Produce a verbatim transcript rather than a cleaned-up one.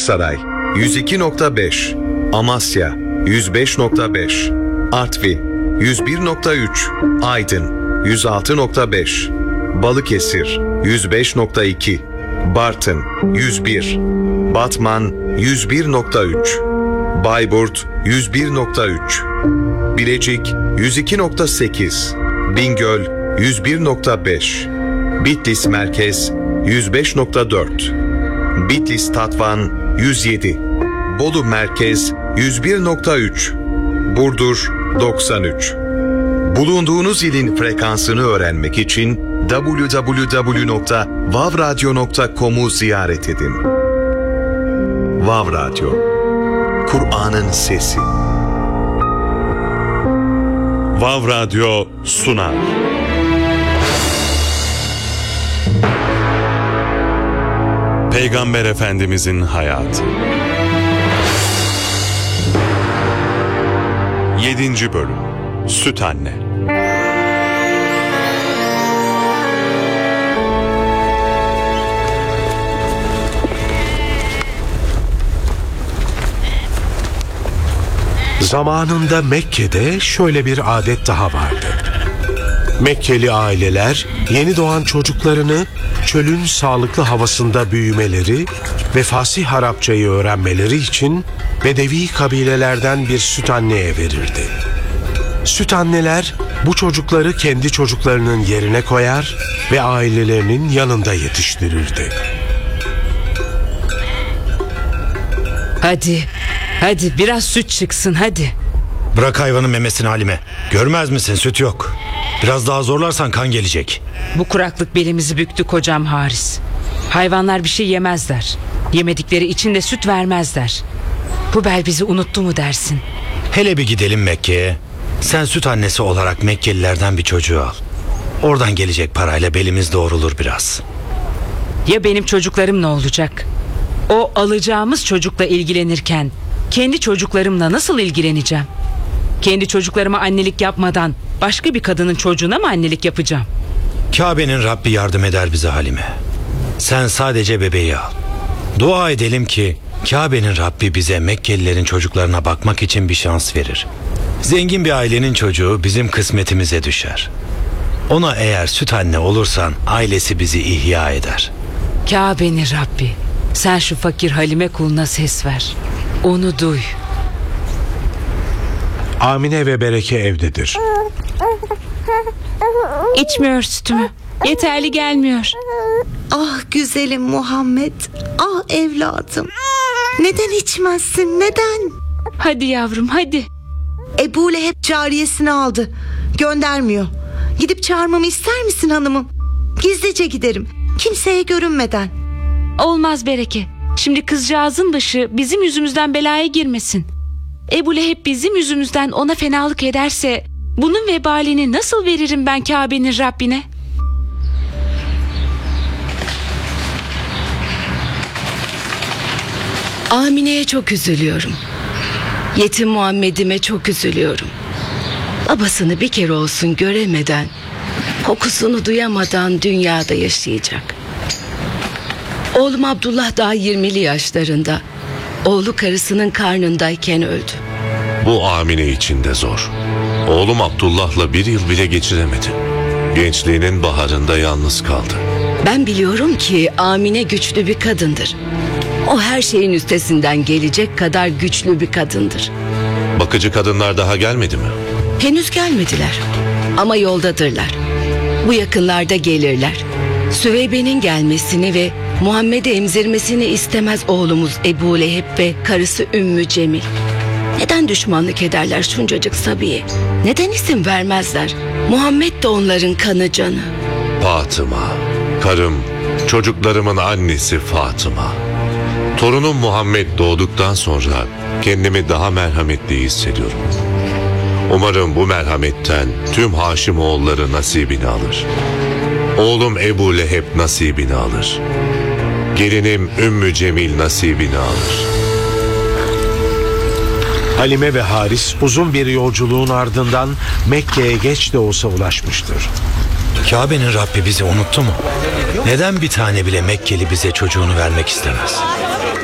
Aksaray yüz iki nokta beş, Amasya yüz beş nokta beş, Artvin yüz bir nokta üç, Aydın yüz altı nokta beş, Balıkesir yüz beş nokta iki, Bartın yüz bir, Batman yüz bir nokta üç, Bayburt yüz bir nokta üç, Bilecik yüz iki nokta sekiz, Bingöl yüz bir nokta beş, Bitlis Merkez yüz beş nokta dört, Bitlis Tatvan yüz yedi, Bolu Merkez yüz bir nokta üç, Burdur doksan üç. Bulunduğunuz ilin frekansını öğrenmek için double-u double-u double-u nokta vav radyo nokta com'u ziyaret edin. Vav Radyo, Kur'an'ın sesi. Vav Radyo sunar. Peygamber Efendimizin hayatı. Yedinci bölüm. Süt Anne. Zamanında Mekke'de şöyle bir adet daha vardı. Mekkeli aileler yeni doğan çocuklarını çölün sağlıklı havasında büyümeleri ve fasih Arapçayı öğrenmeleri için Bedevi kabilelerden bir süt anneye verirdi. Süt anneler bu çocukları kendi çocuklarının yerine koyar ve ailelerinin yanında yetiştirirdi. Hadi, hadi biraz süt çıksın hadi. Bırak hayvanın memesini Halime. Görmez misin, süt yok. Biraz daha zorlarsan kan gelecek. Bu kuraklık belimizi büktü kocam Haris. Hayvanlar bir şey yemezler. Yemedikleri için de süt vermezler. Bu bel bizi unuttu mu dersin? Hele bir gidelim Mekke'ye. Sen süt annesi olarak Mekkelilerden bir çocuğu al. Oradan gelecek parayla belimiz doğrulur biraz. Ya benim çocuklarım ne olacak? O alacağımız çocukla ilgilenirken kendi çocuklarımla nasıl ilgileneceğim? Kendi çocuklarıma annelik yapmadan başka bir kadının çocuğuna mı annelik yapacağım? Kabe'nin Rabbi yardım eder bize Halime. Sen sadece bebeği al. Dua edelim ki Kabe'nin Rabbi bize Mekkelilerin çocuklarına bakmak için bir şans verir. Zengin bir ailenin çocuğu bizim kısmetimize düşer. Ona eğer süt anne olursan ailesi bizi ihya eder. Kabe'nin Rabbi, sen şu fakir Halime kuluna ses ver. Onu duy. Amine ve Bereke evdedir. İçmiyor sütümü. Yeterli gelmiyor. Ah güzelim Muhammed. Ah evladım. Neden içmezsin? Neden? Hadi yavrum hadi. Ebu Leheb cariyesini aldı. Göndermiyor. Gidip çağırmamı ister misin hanımım? Gizlice giderim. Kimseye görünmeden. Olmaz Bereke. Şimdi kızcağızın başı bizim yüzümüzden belaya girmesin. Ebu Leheb bizim yüzümüzden ona fenalık ederse bunun vebalini nasıl veririm ben Kabe'nin Rabbine? Amine'ye çok üzülüyorum. Yetim Muhammed'ime çok üzülüyorum. Babasını bir kere olsun göremeden, kokusunu duyamadan dünyada yaşayacak. Oğlum Abdullah daha yirmili yaşlarında. Oğlu karısının karnındayken öldü. Bu Amine için de zor. Oğlum Abdullah'la bir yıl bile geçiremedi. Gençliğinin baharında yalnız kaldı. Ben biliyorum ki Amine güçlü bir kadındır. O her şeyin üstesinden gelecek kadar güçlü bir kadındır. Bakıcı kadınlar daha gelmedi mi? Henüz gelmediler ama yoldadırlar. Bu yakınlarda gelirler. Süveybe'nin gelmesini ve Muhammed'i emzirmesini istemez oğlumuz Ebu Leheb ve karısı Ümmü Cemil. Neden düşmanlık ederler şuncacık Sabiye? Neden isim vermezler? Muhammed de onların kanı canı. Fatıma, karım, çocuklarımın annesi Fatıma. Torunum Muhammed doğduktan sonra kendimi daha merhametli hissediyorum. Umarım bu merhametten tüm Haşimoğulları nasibini alır. Oğlum Ebu Leheb nasibini alır. Gelinim Ümmü Cemil nasibini alır. Halime ve Haris uzun bir yolculuğun ardından Mekke'ye geç de olsa ulaşmıştır. Kabe'nin Rabbi bizi unuttu mu? Neden bir tane bile Mekkeli bize çocuğunu vermek istemez?